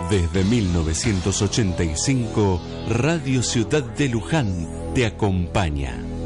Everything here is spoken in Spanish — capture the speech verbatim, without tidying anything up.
Desde mil novecientos ochenta y cinco, Radio Ciudad de Luján te acompaña.